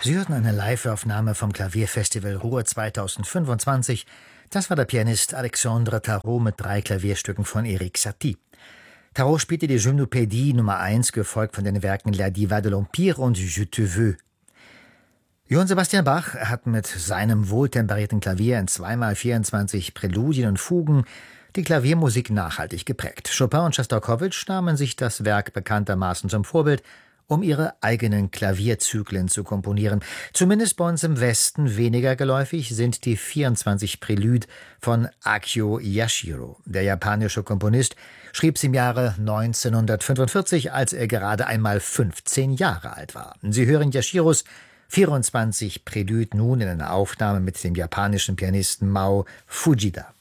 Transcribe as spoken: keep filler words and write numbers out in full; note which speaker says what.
Speaker 1: Sie hörten eine Live-Aufnahme vom Klavierfestival Ruhr zweitausendfünfundzwanzig. Das war der Pianist Alexandre Tarot mit drei Klavierstücken von Erik Satie. Tarot spielte die Gymnopédie Nummer eins, gefolgt von den Werken La Diva de l'Empire und Je te veux. Johann Sebastian Bach hat mit seinem wohltemperierten Klavier in zweimal vierundzwanzig Präludien und Fugen die Klaviermusik nachhaltig geprägt. Chopin und Schostakowitsch nahmen sich das Werk bekanntermaßen zum Vorbild, um ihre eigenen Klavierzyklen zu komponieren. Zumindest bei uns im Westen weniger geläufig sind die vierundzwanzig Prälud von Akio Yashiro. Der japanische Komponist schrieb sie im Jahre neunzehnhundertfünfundvierzig, als er gerade einmal fünfzehn Jahre alt war. Sie hören Yashiros vierundzwanzig Prälud nun in einer Aufnahme mit dem japanischen Pianisten Mao Fujita.